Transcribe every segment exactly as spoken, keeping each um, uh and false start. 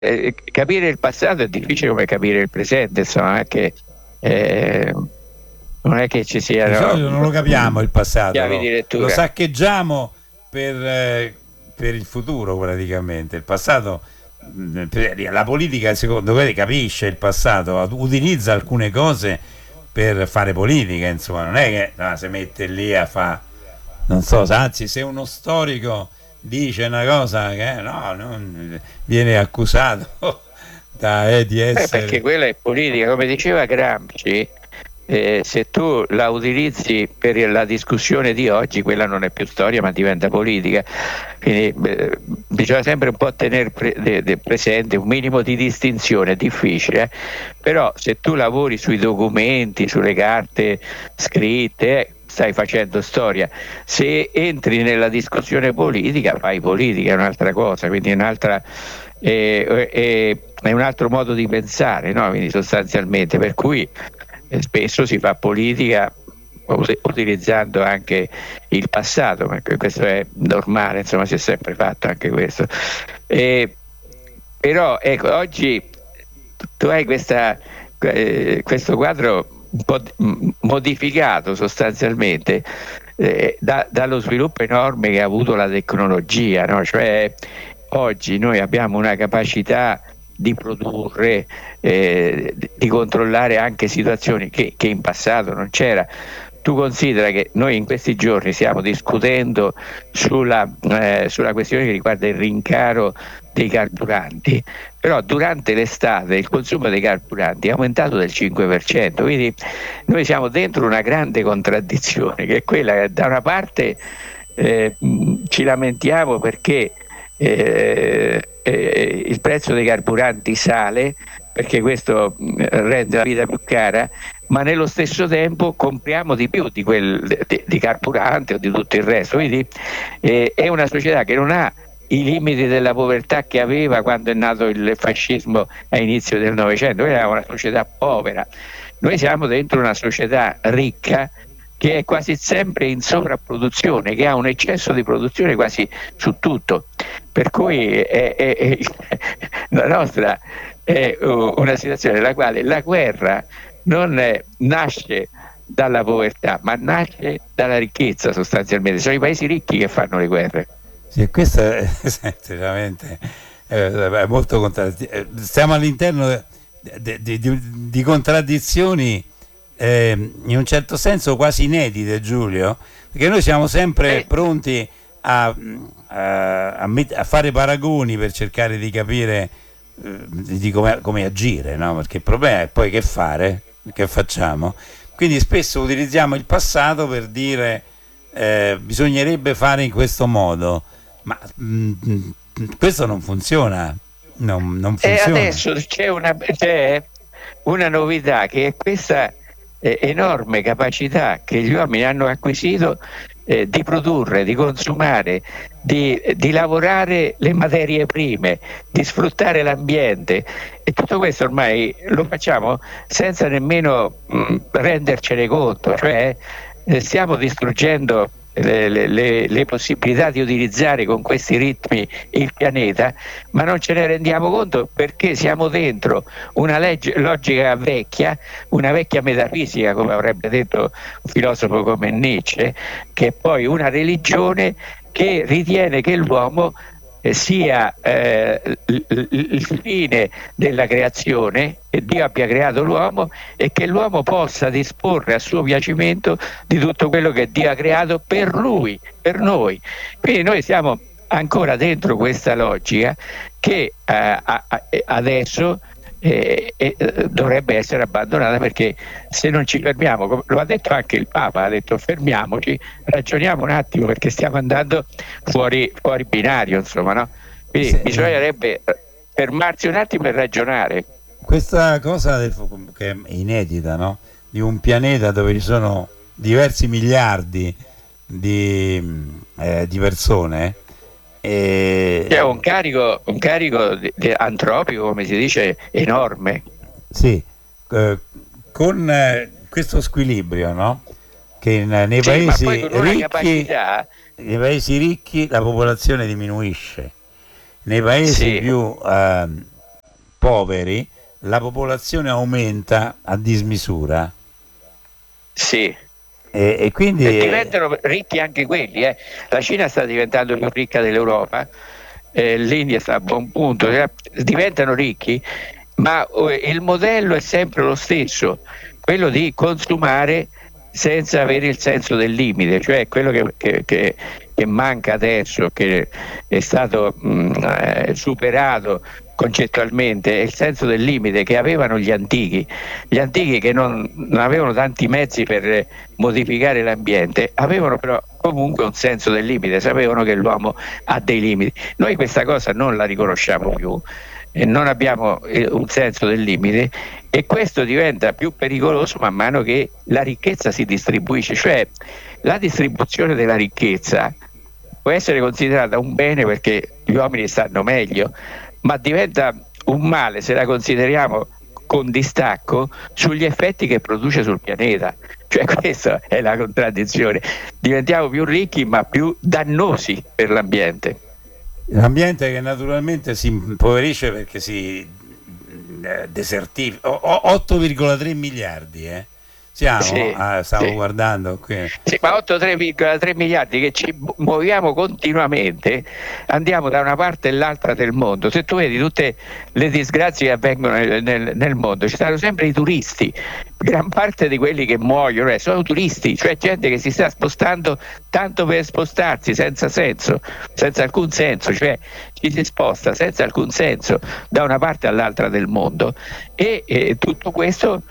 eh, capire il passato è difficile come capire il presente, insomma, non è che, eh, non è che ci Di siano solito non lo capiamo il passato, chiavi lo, di lo lettura. saccheggiamo per, eh, per il futuro praticamente. Il passato, mh, per- la politica secondo me capisce il passato, utilizza alcune cose per fare politica, insomma, non è che no, si mette lì a fa, non so, anzi se uno storico dice una cosa che no, non, viene accusato da, eh, di Eh, perché essere... quella è politica, come diceva Gramsci, eh, se tu la utilizzi per la discussione di oggi, quella non è più storia ma diventa politica. Quindi eh, bisogna sempre un po' tenere pre- de- de- presente un minimo di distinzione, è difficile, eh. Però se tu lavori sui documenti, sulle carte scritte, eh, stai facendo storia. Se entri nella discussione politica, fai politica, è un'altra cosa, quindi è un'altra... eh, eh, è un altro modo di pensare, no? Quindi sostanzialmente, per cui eh, spesso si fa politica us- utilizzando anche il passato, ma questo è normale, insomma si è sempre fatto anche questo. Eh, però ecco, oggi tu hai questa, eh, questo quadro un po' d- modificato sostanzialmente eh, da- dallo sviluppo enorme che ha avuto la tecnologia, no? Cioè oggi noi abbiamo una capacità di produrre, eh, di controllare anche situazioni che, che in passato non c'era. Tu considera che noi in questi giorni stiamo discutendo sulla, eh, sulla questione che riguarda il rincaro dei carburanti, però durante l'estate il consumo dei carburanti è aumentato del cinque per cento, quindi noi siamo dentro una grande contraddizione, che è quella che da una parte eh, ci lamentiamo perché eh, eh, il prezzo dei carburanti sale, perché questo rende la vita più cara, ma nello stesso tempo compriamo di più di, quel, di, di carburante o di tutto il resto. Quindi eh, è una società che non ha i limiti della povertà che aveva quando è nato il fascismo a inizio del Novecento. Era una società povera. Noi siamo dentro una società ricca che è quasi sempre in sovrapproduzione, che ha un eccesso di produzione quasi su tutto, per cui è, è, è, la nostra è una situazione nella quale la guerra non è, nasce dalla povertà, ma nasce dalla ricchezza sostanzialmente. Sono i paesi ricchi che fanno le guerre. Sì, questo è veramente eh, molto contraddittorio. Stiamo all'interno di, di, di, di contraddizioni eh, in un certo senso quasi inedite, Giulio, perché noi siamo sempre Eh. pronti a, a, a, met- a fare paragoni per cercare di capire eh, di come, come agire, no? Perché il problema è poi che fare, che facciamo. Quindi spesso utilizziamo il passato per dire eh, bisognerebbe fare in questo modo. Ma mh, questo non funziona, non, non E funziona. adesso c'è una, c'è una novità, che è questa eh, enorme capacità che gli uomini hanno acquisito eh, di produrre, di consumare, di, di lavorare le materie prime, di sfruttare l'ambiente, e tutto questo ormai lo facciamo senza nemmeno mh, rendercene conto, cioè eh, stiamo distruggendo Le, le, le possibilità di utilizzare con questi ritmi il pianeta, ma non ce ne rendiamo conto perché siamo dentro una legge, logica vecchia, una vecchia metafisica, come avrebbe detto un filosofo come Nietzsche, che è poi una religione che ritiene che l'uomo sia eh, il, il fine della creazione, che Dio abbia creato l'uomo e che l'uomo possa disporre a suo piacimento di tutto quello che Dio ha creato per lui, per noi. Quindi noi siamo ancora dentro questa logica che eh, a, a, adesso eh, eh, dovrebbe essere abbandonata, perché se non ci fermiamo, lo ha detto anche il Papa, ha detto fermiamoci, ragioniamo un attimo, perché stiamo andando fuori, fuori binario, insomma, no? Quindi Se, bisognerebbe fermarsi un attimo e ragionare. questa cosa del, che è inedita, no? Di un pianeta dove ci sono diversi miliardi di, eh, di persone. E... C'è un carico, un carico di, di antropico, come si dice, enorme. Sì, eh, con eh, questo squilibrio, no? Che in, nei, sì, paesi ma poi con una ricchi, capacità... nei paesi ricchi la popolazione diminuisce, nei paesi sì. più eh, poveri, la popolazione aumenta a dismisura. Sì. E, e quindi e diventano ricchi anche quelli. Eh. La Cina sta diventando più ricca dell'Europa, eh, l'India sta a buon punto, eh, diventano ricchi, ma eh, il modello è sempre lo stesso, quello di consumare senza avere il senso del limite, cioè quello che, che, che, che manca adesso, che è stato mh, eh, superato concettualmente, è il senso del limite che avevano gli antichi. Gli antichi, che non, non avevano tanti mezzi per modificare l'ambiente, avevano però comunque un senso del limite, sapevano che l'uomo ha dei limiti. Noi questa cosa non la riconosciamo più, e non abbiamo un senso del limite, e questo diventa più pericoloso man mano che la ricchezza si distribuisce. Cioè la distribuzione della ricchezza può essere considerata un bene perché gli uomini stanno meglio, ma diventa un male se la consideriamo con distacco sugli effetti che produce sul pianeta. Cioè questa è la contraddizione: diventiamo più ricchi ma più dannosi per l'ambiente. L'ambiente che naturalmente si impoverisce perché si eh, desertifica. otto virgola tre miliardi, eh? Siamo, sì, ah, stavo sì. guardando qui. Sì, ma otto virgola tre miliardi che ci muoviamo continuamente, andiamo da una parte e l'altra del mondo. Se tu vedi tutte le disgrazie che avvengono nel, nel, nel mondo, ci stanno sempre i turisti. Gran parte di quelli che muoiono eh, sono turisti, cioè gente che si sta spostando tanto per spostarsi, senza senso, senza alcun senso, cioè ci si sposta senza alcun senso da una parte all'altra del mondo, e, e tutto questo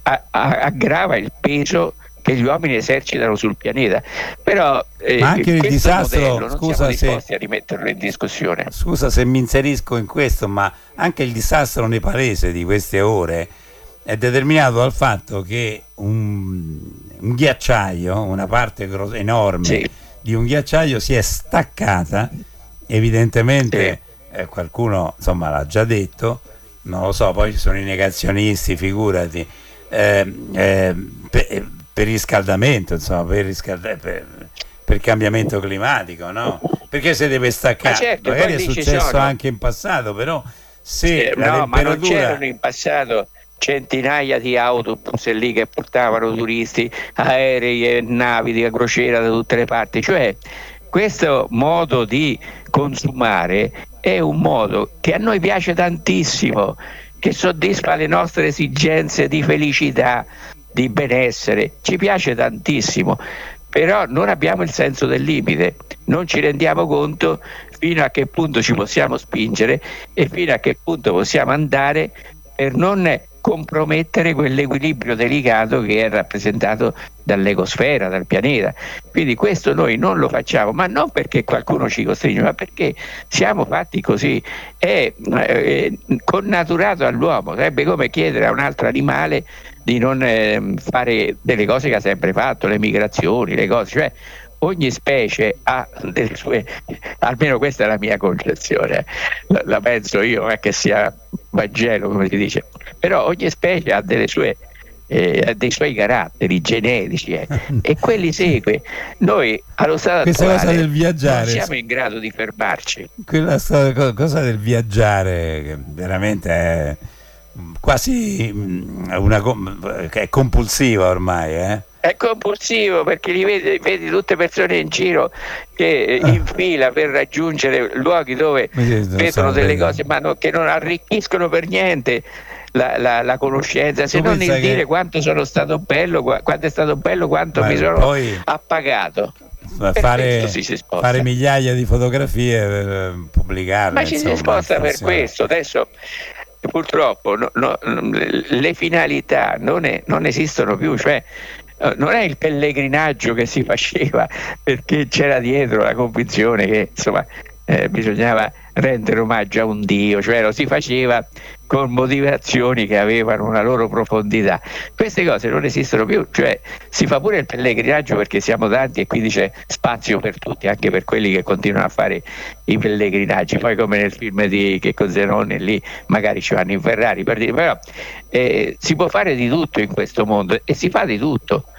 aggrava il peso che gli uomini esercitano sul pianeta. Però eh, ma anche il disastro, non scusa siamo se disposti a rimetterlo in discussione. Scusa se mi inserisco in questo, ma anche il disastro nepalese di queste ore è determinato dal fatto che un, un ghiacciaio, una parte gros- enorme sì. di un ghiacciaio si è staccata, evidentemente sì. eh, qualcuno insomma l'ha già detto, non lo so, poi ci sono i negazionisti, figurati. Eh, eh, per, per riscaldamento, insomma, per, riscalda- per, per cambiamento climatico, no? Perché se deve staccare? Ma certo, magari è successo sono... anche in passato, però se eh, la no, temperatura... ma non c'erano in passato centinaia di autobus lì che portavano turisti, aerei e navi di crociera da tutte le parti. Cioè questo modo di consumare è un modo che a noi piace tantissimo, che soddisfa le nostre esigenze di felicità, di benessere, ci piace tantissimo, però non abbiamo il senso del limite, non ci rendiamo conto fino a che punto ci possiamo spingere e fino a che punto possiamo andare per non compromettere quell'equilibrio delicato che è rappresentato dall'ecosfera, dal pianeta. Quindi questo noi non lo facciamo, ma non perché qualcuno ci costringe, ma perché siamo fatti così, è, è connaturato all'uomo. Sarebbe come chiedere a un altro animale di non eh, fare delle cose che ha sempre fatto, le migrazioni, le cose, cioè ogni specie ha delle sue, almeno questa è la mia concezione, la, la penso io, non è che sia Vangelo come si dice, però ogni specie ha delle sue eh, dei suoi caratteri genetici eh, e quelli segue. Noi allo stato questa attuale cosa del viaggiare, non siamo in grado di fermarci. Quella cosa del viaggiare che veramente è quasi una che è compulsiva ormai, eh? È compulsivo, perché li vedi, vedi tutte persone in giro che ah. in fila per raggiungere luoghi dove vedono delle cose ma no, che non arricchiscono per niente la, la, la conoscenza, se tu non il che... dire quanto sono stato bello, quanto è stato bello, quanto ma mi sono poi... appagato. Fare, fare migliaia di fotografie per pubblicarle, ma ci insomma, si sposta per questo. Adesso purtroppo no, no, le finalità non, è, non esistono più, cioè non è il pellegrinaggio che si faceva perché c'era dietro la convinzione che insomma eh, bisognava rendere omaggio a un dio, cioè lo si faceva con motivazioni che avevano una loro profondità. Queste cose non esistono più, cioè si fa pure il pellegrinaggio perché siamo tanti e quindi c'è spazio per tutti, anche per quelli che continuano a fare i pellegrinaggi, poi come nel film di Che Cos'erone lì magari ci vanno in Ferrari per dire, però eh, si può fare di tutto in questo mondo e si fa di tutto.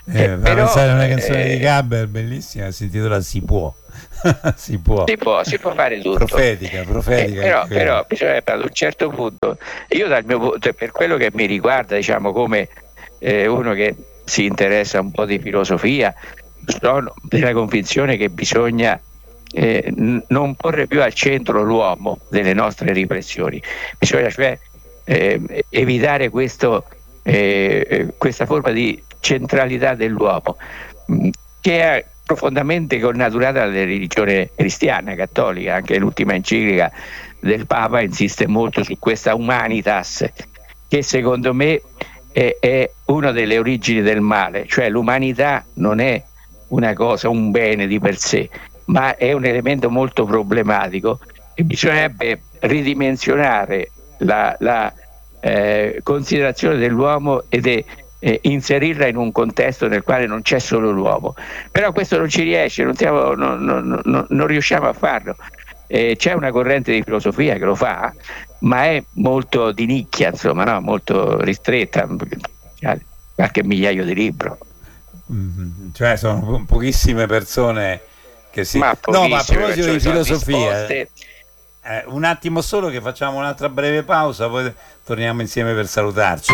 Eh, eh, fa però, pensare a una canzone eh, di Gabber bellissima, si intitola Si può. si può. Si può, si può fare tutto. Profetica, profetica. Eh, però, anche però bisognerebbe ad un certo punto, io dal mio punto, per quello che mi riguarda, diciamo, come eh, uno che si interessa un po' di filosofia, sono della convinzione che bisogna eh, n- non porre più al centro l'uomo delle nostre riflessioni, bisogna cioè eh, evitare questo, eh, questa forma di centralità dell'uomo mh, che è profondamente connaturata alla religione cristiana, cattolica. Anche l'ultima enciclica del Papa insiste molto su questa humanitas, che secondo me è, è una delle origini del male, cioè l'umanità non è una cosa, un bene di per sé, ma è un elemento molto problematico e bisognerebbe ridimensionare la, la eh, considerazione dell'uomo ed è eh, inserirla in un contesto nel quale non c'è solo l'uomo. Però questo non ci riesce, non, siamo, non, non, non, non riusciamo a farlo. Eh, c'è una corrente di filosofia che lo fa, ma è molto di nicchia, insomma, no? Molto ristretta, qualche migliaio di libri. Mm, cioè sono po- pochissime persone che si... Ma no, ma a pochissime, proposito cioè, di sono filosofia, disposte. eh, un attimo solo che facciamo un'altra breve pausa, poi torniamo insieme per salutarci.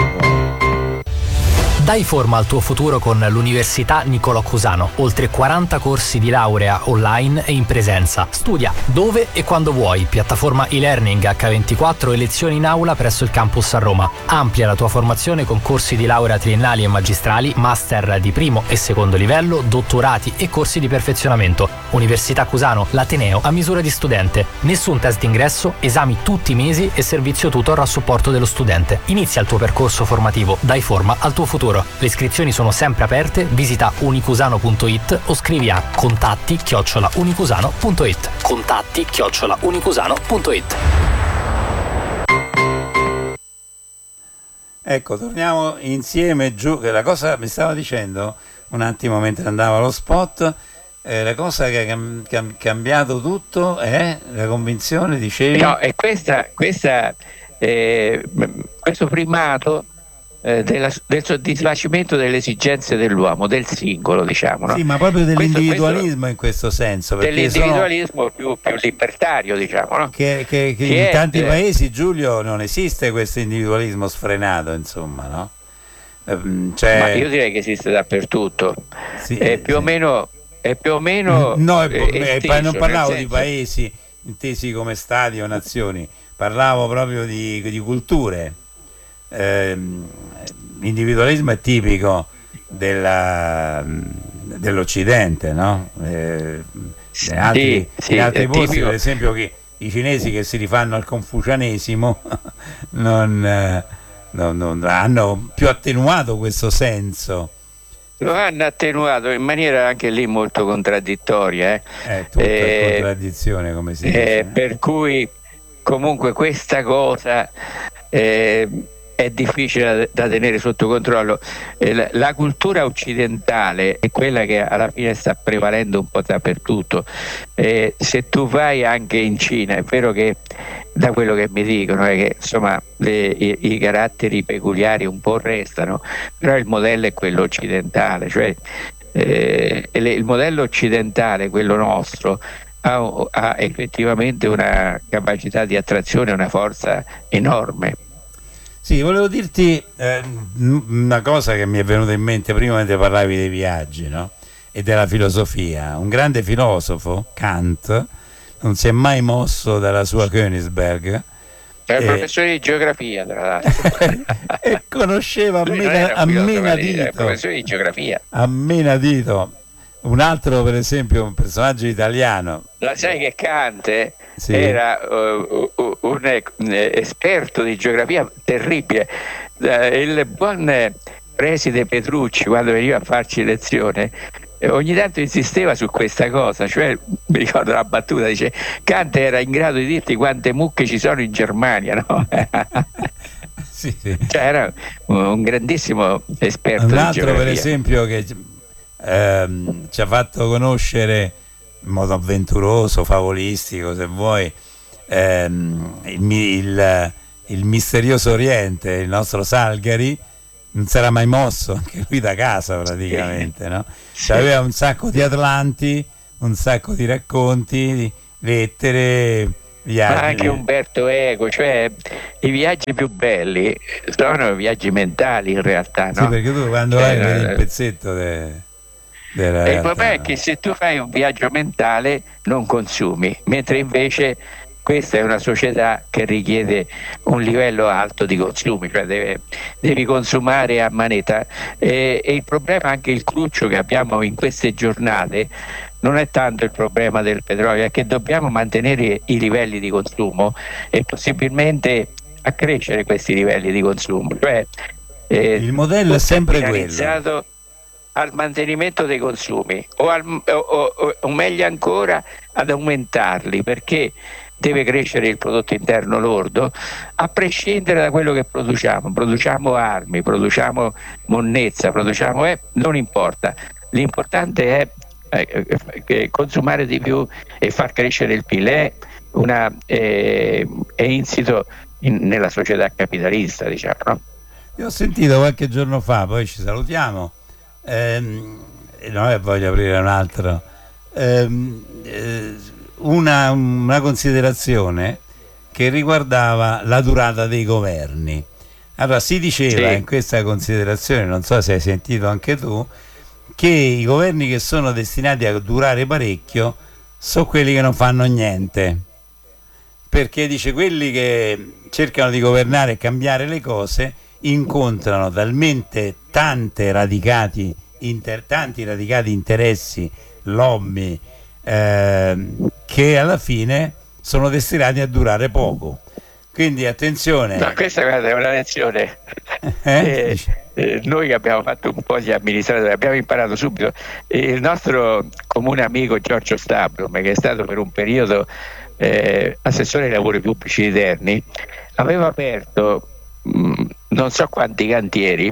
Dai forma al tuo futuro con l'Università Niccolò Cusano. Oltre quaranta corsi di laurea online e in presenza. Studia dove e quando vuoi. Piattaforma e-learning acca ventiquattro e lezioni in aula presso il campus a Roma. Amplia la tua formazione con corsi di laurea triennali e magistrali, master di primo e secondo livello, dottorati e corsi di perfezionamento. Università Cusano, l'ateneo a misura di studente. Nessun test d'ingresso, esami tutti i mesi e servizio tutor a supporto dello studente. Inizia il tuo percorso formativo. Dai forma al tuo futuro. Le iscrizioni sono sempre aperte, visita unicusano punto it o scrivi a contatti chiocciola unicusano punto it. Contatti chiocciola unicusano punto it. Ecco, torniamo insieme giù, che la cosa mi stava dicendo un attimo mentre andava lo spot, eh, la cosa che ha cam- cam- cambiato tutto è la convinzione, dicevi? No, è questa, questa eh, questo primato eh, della, del soddisfacimento delle esigenze dell'uomo, del singolo, diciamo, no? Sì, ma proprio dell'individualismo questo, questo, in questo senso. Dell'individualismo sono... più, più libertario, diciamo, no? Che, che, che, che in è, tanti eh, paesi, Giulio, non esiste questo individualismo sfrenato, insomma, no? Cioè... Ma io direi che esiste dappertutto. Sì, è più sì. o meno... È più o meno no, è, è esteso, non parlavo senso... di paesi intesi come stati o nazioni, parlavo proprio di, di culture. Eh, l'individualismo è tipico della, dell'Occidente, no? Eh, in altri, sì, in altri posti, tipico. Per esempio, che i cinesi che si rifanno al confucianesimo non, eh, non, non hanno più attenuato questo senso. Lo hanno attenuato in maniera anche lì molto contraddittoria. Eh. È tutta eh, contraddizione, come si dice. Eh, per cui comunque questa cosa eh, è difficile da, da tenere sotto controllo. Eh, la, la cultura occidentale è quella che alla fine sta prevalendo un po' dappertutto. Eh, se tu vai anche in Cina, è vero che da quello che mi dicono è che insomma le, i, i caratteri peculiari un po' restano, però il modello è quello occidentale, cioè eh, le, il modello occidentale, quello nostro, ha, ha effettivamente una capacità di attrazione, una forza enorme. Sì, volevo dirti eh, una cosa che mi è venuta in mente prima mentre parlavi dei viaggi, no? E della filosofia. Un grande filosofo, Kant, non si è mai mosso dalla sua Königsberg. È un professore di geografia, tra l'altro. E conosceva a, mena, a menadito, professore di geografia. A menadito. Un altro, per esempio, un personaggio italiano. La sai che Kant sì. era uh, uh, un, un esperto di geografia terribile. Uh, il buon preside Petrucci, quando veniva a farci lezione, ogni tanto insisteva su questa cosa, cioè mi ricordo la battuta, dice Kant era in grado di dirti quante mucche ci sono in Germania, no? Sì, sì. Cioè era un grandissimo esperto. Un altro di geografia. Per esempio che ehm, ci ha fatto conoscere in modo avventuroso, favolistico se vuoi, ehm, il, il, il misterioso Oriente, il nostro Salgari, non si era mai mosso anche lui da casa praticamente, no? Cioè, aveva un sacco di atlanti, un sacco di racconti, di lettere, viaggi. Ma anche Umberto Eco, cioè i viaggi più belli sono viaggi mentali in realtà, no? Sì, perché tu quando cioè, vai vedi il pezzetto de, della e il realtà. problema è che se tu fai un viaggio mentale non consumi, mentre invece questa è una società che richiede un livello alto di consumi, cioè deve, devi consumare a manetta, e, e il problema, anche il cruccio che abbiamo in queste giornate, non è tanto il problema del petrolio, è che dobbiamo mantenere i livelli di consumo e possibilmente accrescere questi livelli di consumo, cioè, eh, il modello è sempre finalizzato quello al mantenimento dei consumi o, al, o, o, o meglio ancora ad aumentarli, perché deve crescere il prodotto interno lordo a prescindere da quello che produciamo. Produciamo armi, produciamo monnezza, produciamo eh, non importa, l'importante è eh, eh, consumare di più e far crescere il P I L. È, una, eh, è insito in, nella società capitalista, diciamo, no? Io ho sentito qualche giorno fa, poi ci salutiamo, ehm, e non è voglio aprire un altro, ehm, eh, Una, una considerazione che riguardava la durata dei governi. Allora si diceva, sì, in questa considerazione, non so se hai sentito anche tu, che i governi che sono destinati a durare parecchio sono quelli che non fanno niente, perché dice quelli che cercano di governare e cambiare le cose incontrano talmente tante radicati inter, tanti radicati interessi, lobby, Eh, che alla fine sono destinati a durare poco. Quindi attenzione. No, questa, guarda, è una lezione. Eh? Eh, eh, noi che abbiamo fatto un po' gli amministratori abbiamo imparato subito. Il nostro comune amico Giorgio Stablum, che è stato per un periodo eh, assessore ai lavori pubblici di Terni, aveva aperto mh, non so quanti cantieri,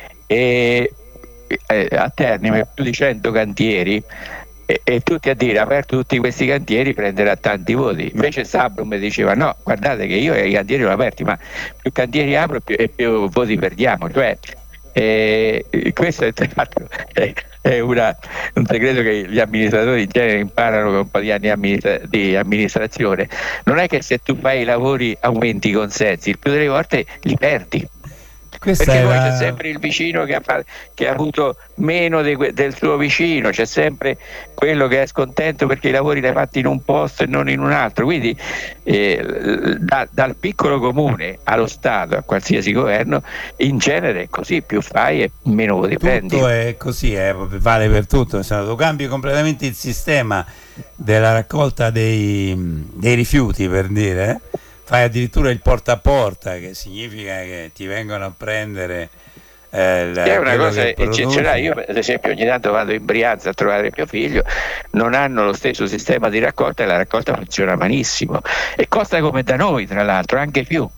e eh, a Terni più di cento cantieri, e, e tutti a dire aperto tutti questi cantieri prenderà tanti voti. Invece Sablum diceva no, guardate che io i cantieri li ho aperti, ma più cantieri apro più, e più voti perdiamo. Cioè eh, questo è, è, è una, un segreto che gli amministratori in genere imparano con un po' di anni amministra- di amministrazione. Non è che se tu fai i lavori aumenti i consensi, il più delle volte li perdi. Questa perché poi la... c'è sempre il vicino che ha, fa... che ha avuto meno de... del suo vicino, c'è sempre quello che è scontento perché i lavori li hai fatti in un posto e non in un altro. Quindi eh, da, dal piccolo comune allo Stato, a qualsiasi governo, in genere è così, più fai e meno voti prendi. Tutto è così, eh, vale per tutto. Tu cambi completamente il sistema della raccolta dei, dei rifiuti, per dire, eh? Fai addirittura il porta a porta, che significa che ti vengono a prendere eh, la, è una cosa eccezionale. Io ad esempio ogni tanto vado in Brianza a trovare mio figlio, non hanno lo stesso sistema di raccolta e la raccolta funziona malissimo e costa come da noi, tra l'altro, anche più.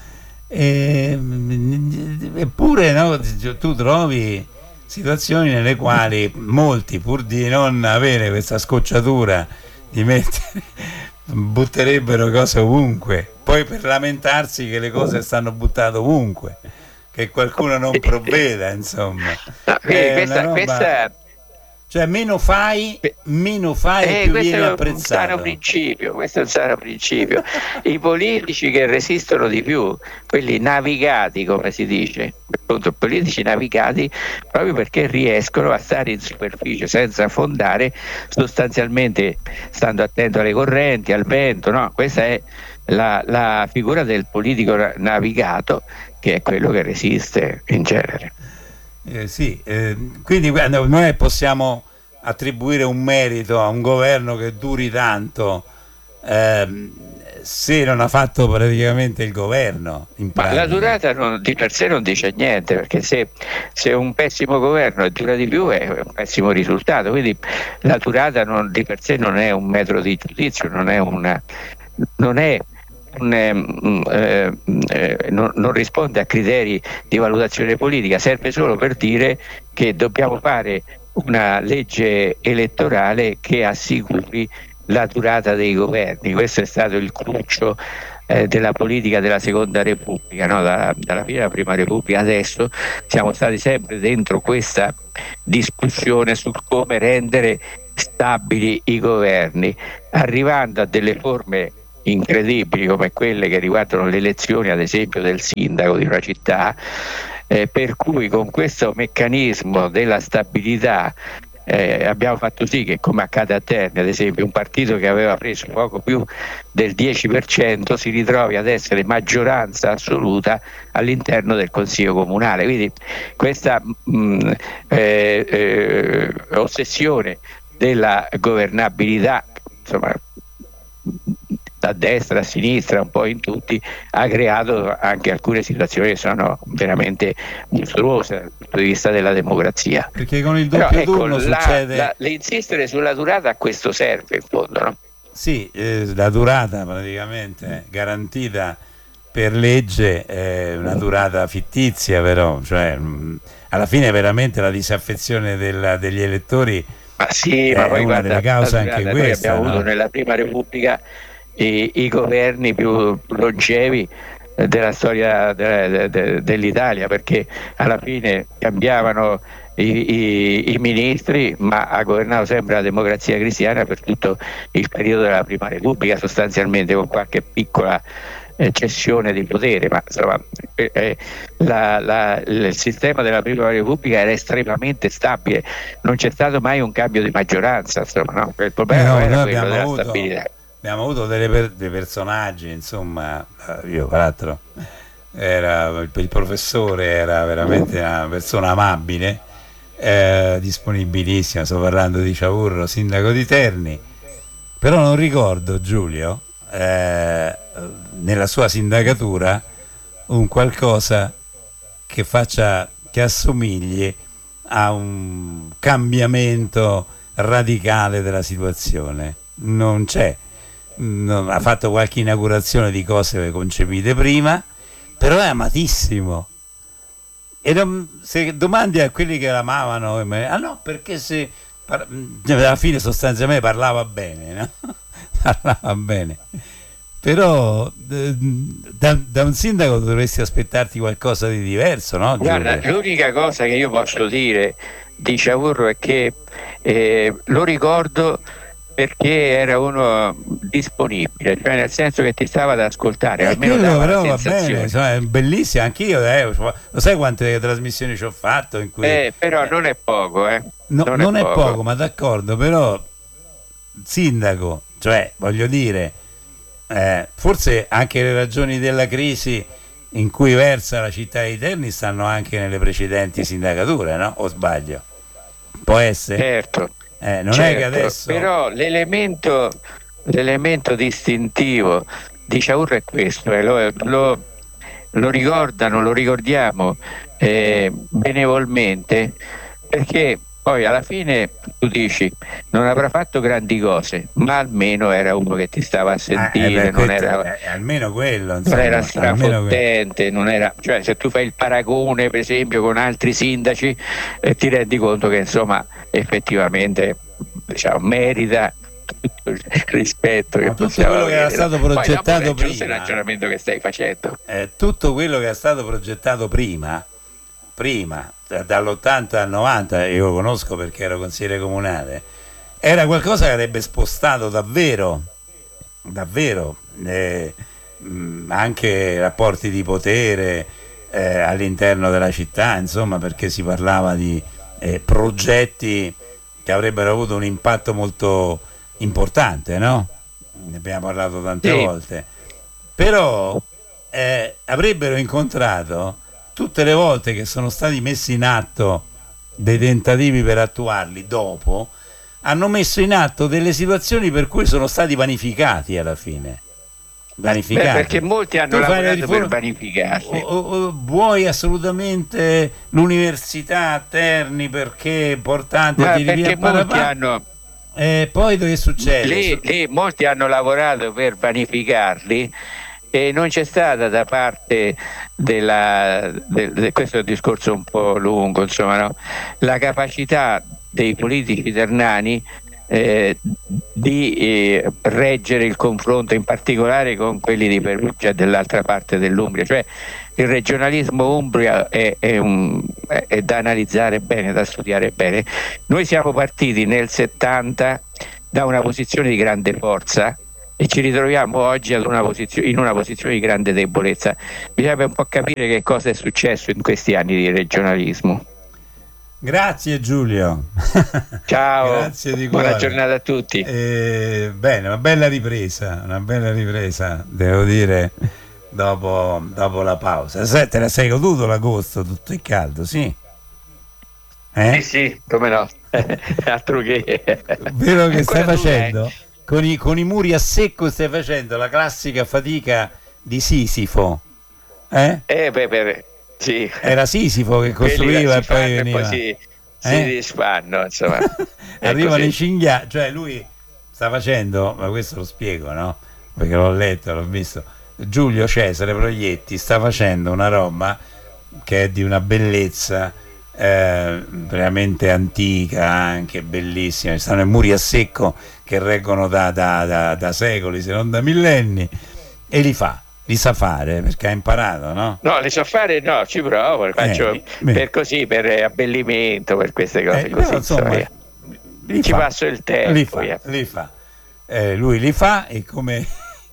E, eppure no, tu trovi situazioni nelle quali molti, pur di non avere questa scocciatura di mettere, butterebbero cose ovunque, poi per lamentarsi che le cose stanno buttate ovunque, che qualcuno non provveda, insomma. No, questa, roba... questa... cioè meno fai meno fai eh, più vieni apprezzato. Questo è un sano principio, questo è un sano principio. I politici che resistono di più, quelli navigati, come si dice, appunto, politici navigati, proprio perché riescono a stare in superficie senza affondare, sostanzialmente stando attento alle correnti, al vento, no? Questa è la, la figura del politico navigato, che è quello che resiste in genere. Eh, sì, eh, quindi noi possiamo attribuire un merito a un governo che duri tanto eh, se non ha fatto praticamente il governo in ma la durata non, di per sé non dice niente, perché se, se un pessimo governo dura di più è un pessimo risultato, quindi la durata non, di per sé non è un metro di giudizio, non è una non è Un, eh, eh, non, non risponde a criteri di valutazione politica, serve solo per dire che dobbiamo fare una legge elettorale che assicuri la durata dei governi. Questo è stato il cruccio eh, della politica della seconda Repubblica, no? da, dalla fine della prima Repubblica adesso siamo stati sempre dentro questa discussione sul come rendere stabili i governi, arrivando a delle forme incredibili come quelle che riguardano le elezioni, ad esempio del sindaco di una città, eh, per cui con questo meccanismo della stabilità eh, abbiamo fatto sì che, come accade a Terni ad esempio, un partito che aveva preso poco più del dieci per cento si ritrovi ad essere maggioranza assoluta all'interno del Consiglio Comunale. Quindi questa mh, eh, eh, ossessione della governabilità, insomma, da destra a sinistra, un po' in tutti, ha creato anche alcune situazioni che sono veramente mostruose dal punto di vista della democrazia. Perché con il doppio Però, turno ecco, la, succede... la, l'insistere sulla durata a questo serve in fondo, no? Sì, eh, la durata praticamente garantita per legge è una durata fittizia, però, cioè, mh, alla fine veramente la disaffezione della, degli elettori ma sì, è ma poi una guarda, delle cause anche noi questa. abbiamo no? avuto nella prima Repubblica i, i governi più longevi della storia de, de, de, dell'Italia, perché alla fine cambiavano i, i, i ministri, ma ha governato sempre la Democrazia Cristiana per tutto il periodo della prima Repubblica, sostanzialmente, con qualche piccola eh, cessione di potere, ma insomma eh, eh, la, la, il sistema della prima Repubblica era estremamente stabile, non c'è stato mai un cambio di maggioranza, insomma, no? Il problema no, era noi quello abbiamo della avuto, stabilità. abbiamo avuto delle per, dei personaggi, insomma, io tra l'altro era, il, il professore era veramente una persona amabile, eh, disponibilissima. Sto parlando di Ciaurro, sindaco di Terni, però non ricordo, Giulio, eh, nella sua sindacatura un qualcosa che faccia, che assomigli a un cambiamento radicale della situazione. Non c'è. Non, ha fatto qualche inaugurazione di cose concepite prima, però è amatissimo. E non, se domandi a quelli che l'amavano, ah no, perché se par- alla fine sostanzialmente parlava bene, no? parlava bene. Però da, da un sindaco dovresti aspettarti qualcosa di diverso, no? Guarda, l'unica cosa che io posso dire di Ciaurro è che eh, lo ricordo perché era uno disponibile, cioè nel senso che ti stava ad ascoltare, eh, almeno quello dava però la va sensazione. bene, insomma, è bellissimo, anch'io eh, lo sai quante trasmissioni ci ho fatto in cui... eh, però non è poco eh. no, non, non è, è poco. poco, ma d'accordo, però sindaco, cioè voglio dire, eh, forse anche le ragioni della crisi in cui versa la città di Terni stanno anche nelle precedenti sindacature, no? O sbaglio? Può essere? Certo. Eh, non certo, è che adesso... però l'elemento, l'elemento distintivo di Ciaurro è questo, eh, lo, lo, lo ricordano, lo ricordiamo eh, benevolmente, perché poi alla fine tu dici non avrà fatto grandi cose, ma almeno era uno che ti stava a sentire, eh, non era, eh, almeno quello, insomma, non era strafottente, non era, cioè se tu fai il paragone per esempio con altri sindaci eh, ti rendi conto che insomma effettivamente diciamo, merita tutto il rispetto che tutto quello che era stato progettato prima, prima, il ragionamento che stai facendo, eh, tutto quello che è stato progettato prima prima dall'ottanta al novanta, io lo conosco perché ero consigliere comunale, era qualcosa che avrebbe spostato davvero davvero eh, mh, anche rapporti di potere eh, all'interno della città, insomma, perché si parlava di eh, progetti che avrebbero avuto un impatto molto importante, no? Ne abbiamo parlato tante sì. volte, però eh, avrebbero incontrato tutte le volte che sono stati messi in atto dei tentativi per attuarli, dopo hanno messo in atto delle situazioni per cui sono stati vanificati alla fine. Vanificati. Beh, perché molti hanno tu lavorato riforma, per vanificarsi. o, o, vuoi assolutamente l'università a Terni perché è importante, ma perché via molti hanno e poi che succede? Lì, lì molti hanno lavorato per vanificarli e non c'è stata da parte della de, de, questo è un discorso un po' lungo, insomma, no? La capacità dei politici ternani eh, di eh, reggere il confronto, in particolare con quelli di Perugia e dell'altra parte dell'Umbria. Cioè il regionalismo umbria è, è, un, è, è da analizzare bene, da studiare bene. Noi siamo partiti nel settanta da una posizione di grande forza e ci ritroviamo oggi ad una posizione, in una posizione di grande debolezza. Bisogna un po' capire che cosa è successo in questi anni di regionalismo. Grazie Giulio. Ciao. Grazie di buona cuore. giornata a tutti. Eh, bene, una bella ripresa, una bella ripresa, devo dire, dopo, dopo la pausa. Se, te la sei goduto l'agosto, tutto il caldo, sì? Eh? Sì, sì, come no. Altro che. Vero che stai Ancora tu, facendo? eh? Con i, con i muri a secco stai facendo la classica fatica di Sisifo. Eh? Eh, beh, beh, sì. Era Sisifo che costruiva e poi veniva. E poi si, si Eh? disfanno, insomma. Arrivano così. i cinghiali, cioè lui sta facendo, ma questo lo spiego, no? Perché l'ho letto, l'ho visto. Giulio Cesare Proietti sta facendo una roba che è di una bellezza eh, veramente antica, anche bellissima. Ci stanno i muri a secco che reggono da, da, da, da secoli, se non da millenni, e li fa, li sa fare perché ha imparato, no? No, li so fare, no, ci provo, li faccio Eh, beh. per così, per abbellimento, per queste cose Eh, così. però, insomma, insomma, li ci fa, passo il tempo. li fa, via. li fa. Eh, lui li fa e come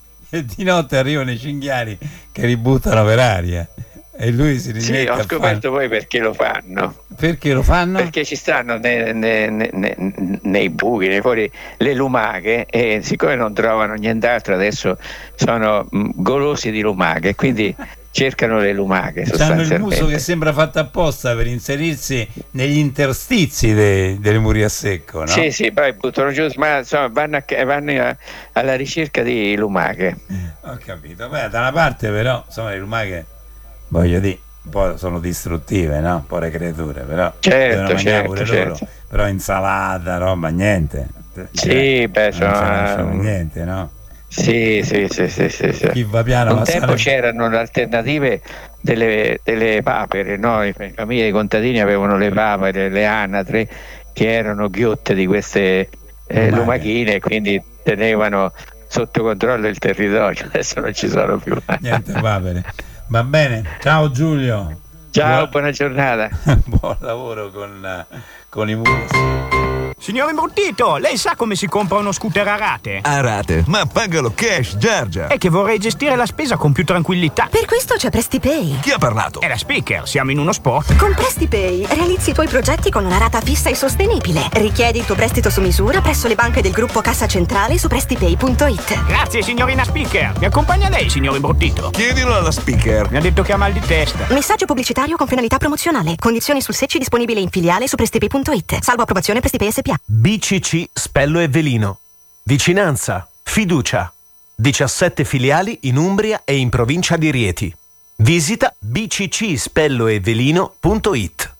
di notte arrivano i cinghiali che ributtano per aria e lui si rimette Sì, ho a scoperto fare. poi perché lo fanno. Perché lo fanno? Perché ci stanno nei, nei- nei- nei buchi, nei fuori, le lumache, e siccome non trovano nient'altro adesso sono mh, golosi di lumache, quindi cercano le lumache Hanno il sostanzialmente. muso che sembra fatto apposta per inserirsi negli interstizi de- delle muri a secco, no? Sì, sì, poi buttano giù, ma insomma vanno, a- vanno a- alla ricerca di lumache. Ho capito. Beh, da una parte però, insomma, le lumache, voglio dire, un po' sono distruttive, no? Poi le creature, però Certo, devono mangiare certo, pure certo. loro. Però insalata, roba, niente. Sì, beh, non sono- ce ne lasciano niente, no? Sì, sì, sì, sì, sì, sì. Chi va piano Un va tempo sale- c'erano le alternative delle, delle papere, no? Le famiglie dei contadini avevano le papere, le anatre, che erano ghiotte di queste eh, Lumache. lumachine, e quindi tenevano sotto controllo il territorio. Adesso non ci sono più. niente papere. Va bene, ciao Giulio. Ciao, Buon- buona giornata. buon lavoro con, eh, con i muri. Signor Imbruttito, lei sa come si compra uno scooter a rate? A rate? Ma pagalo cash, Giorgia! È che vorrei gestire la spesa con più tranquillità. Per questo c'è PrestiPay. Chi ha parlato? È la speaker, siamo in uno spot. Con PrestiPay realizzi i tuoi progetti con una rata fissa e sostenibile. Richiedi il tuo prestito su misura presso le banche del gruppo Cassa Centrale su prestipay punto it. Grazie, signorina speaker. Mi accompagna lei, signor Imbruttito? Chiedilo alla speaker. Mi ha detto che ha mal di testa. Messaggio pubblicitario con finalità promozionale. Condizioni sul secci disponibili in filiale su prestipay punto it. Salvo approvazione PrestiPay S P A. B C C Spello e Velino. Vicinanza, fiducia. diciassette filiali in Umbria e in provincia di Rieti. Visita b c c spello e velino punto it.